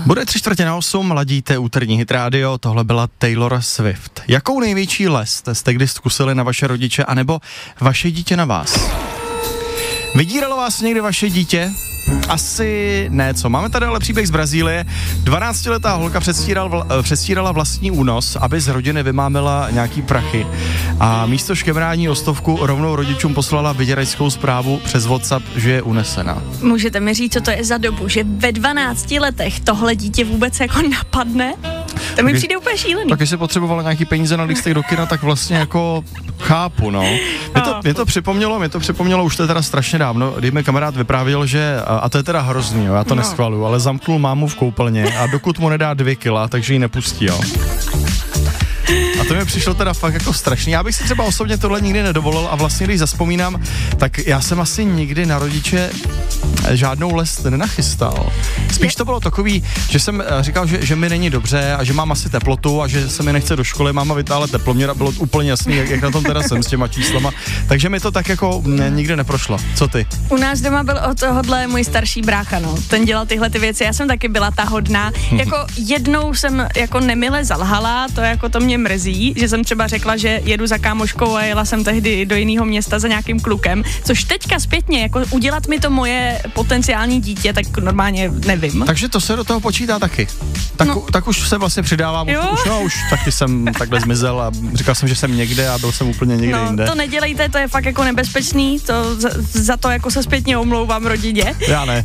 Bude 7:45, ladíte úterní Hit Radio, tohle byla Taylor Swift. Jakou největší lest jste kdy zkusili na vaše rodiče, anebo vaše dítě na vás? Vydíralo vás někdy vaše dítě? Asi ne, co? Máme tady ale příběh z Brazílie. 12letá holka předstírala vlastní únos, aby z rodiny vymámila nějaký prachy. A místo škemrání o stovku rovnou rodičům poslala vyděračskou zprávu přes WhatsApp, že je unesena. Můžete mi říct, co to je za dobu, že ve 12 letech tohle dítě vůbec jako napadne? To mi přijde úplně šílený. Tak jestli potřebovala nějaký peníze na lístek do kina, tak vlastně jako chápu, no. Mě to připomnělo, už to je teda strašně dávno, kdy mi kamarád vyprávěl, že, a to je teda hrozný, jo, já to neschvaluju, ale zamknul mámu v koupelně a dokud mu nedá 2 kila, takže ji nepustí, jo. A to mi přišlo teda fakt jako strašný. Já bych si třeba osobně tohle nikdy nedovolil a vlastně, když zazpomínám, tak já jsem asi nikdy na rodiče žádnou lest nenachystal. Spíš to bylo takový, že jsem říkal, že mi není dobře a že mám asi teplotu a že se mi nechce do školy, máma vytáhla teploměr a bylo úplně jasný, jak na tom teda jsem s těma číslama. Takže mi to tak jako nikdy neprošlo. Co ty? U nás doma byl od tohohle můj starší brácha, no. Ten dělal tyhle ty věci, já jsem taky byla ta hodná. Jako jednou jsem jako nemile zalhala, to mě mrzí, že jsem třeba řekla, že jedu za kámoškou a jela jsem tehdy do jiného města za nějakým klukem, což teďka zpětně, jako udělat mi to moje potenciální dítě, tak normálně nevím. Takže to se do toho počítá taky. Tak už se vlastně přidávám, už taky jsem takhle zmizel a říkal jsem, že jsem někde a byl jsem úplně někde jinde. To nedělejte, to je fakt jako nebezpečný, to za to jako se zpětně omlouvám rodině. Já ne.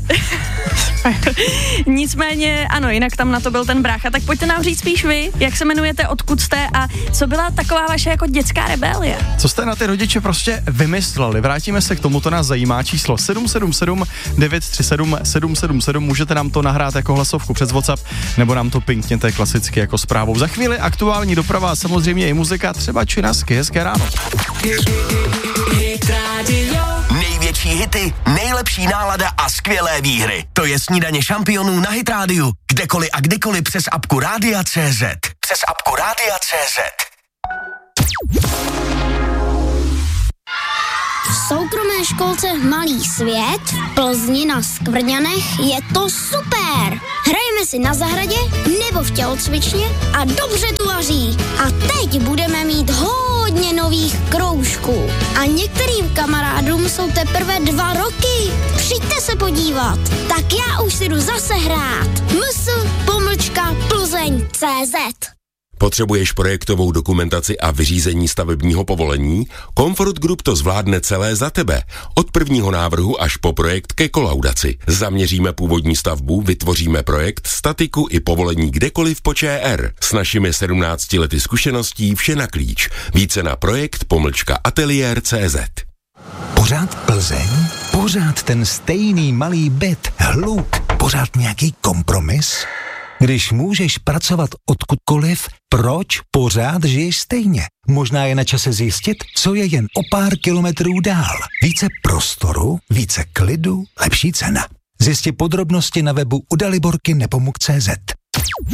Nicméně, ano, jinak tam na to byl ten brácha, tak pojďte nám říct spíš vy, jak se jmenujete, odkud jste a co byla taková vaše jako dětská rebelie? Co jste na ty rodiče prostě vymysleli? Vrátíme se k tomu, to nás zajímá, číslo 777 937 777, můžete nám to nahrát jako hlasovku přes WhatsApp, nebo nám to pinkněte klasicky jako zprávou. Za chvíli aktuální doprava a samozřejmě i muzika, třeba Činasky, hezké ráno. Největší hity, nejlepší nálada a skvělé výhry. To je Snídaně šampionů na Hit Radio. Kdekoliv a kdykoliv přes apku Rádia.cz. Přes apku Rádia.cz. V soukromé školce Malý svět v Plzni na Skvrňanech je to super. Hrajeme si na zahradě nebo v tělocvičně a dobře tu vaří. A teď budeme mít hodně nových kroužků. A některým kamarádům jsou teprve 2 roky. Přijďte se podívat. Tak já už si jdu zase hrát. ms.Plzeň.cz. Potřebuješ projektovou dokumentaci a vyřízení stavebního povolení? Comfort Group to zvládne celé za tebe. Od prvního návrhu až po projekt ke kolaudaci. Zaměříme původní stavbu, vytvoříme projekt, statiku i povolení kdekoliv po ČR. S našimi 17 lety zkušeností vše na klíč. Více na projekt-ateliér.cz. Pořád Plzeň? Pořád ten stejný malý byt, hluk, pořád nějaký kompromis? Když můžeš pracovat odkudkoliv, proč pořád žiješ stejně? Možná je na čase zjistit, co je jen o pár kilometrů dál. Více prostoru, více klidu, lepší cena. Zjisти podrobnosti na webu udaliborky.cz.